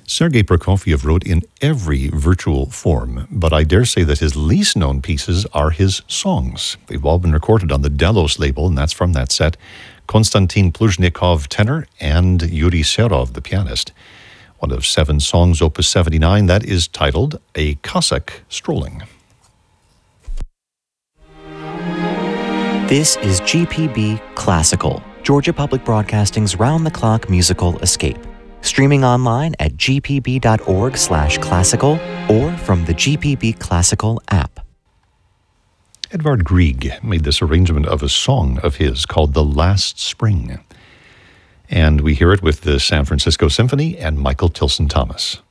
Sergei Prokofiev wrote in every virtual form, but I dare say that his least known pieces are his songs. They've all been recorded on the Delos label, and that's from that set. Konstantin Pluzhnikov, tenor, and Yuri Serov, the pianist. One of 7 songs, Opus 79, that is titled A Cossack Strolling. This is GPB Classical, Georgia Public Broadcasting's round-the-clock musical escape. Streaming online at gpb.org/classical or from the GPB Classical app. Edvard Grieg made this arrangement of a song of his called The Last Spring. And we hear it with the San Francisco Symphony and Michael Tilson Thomas.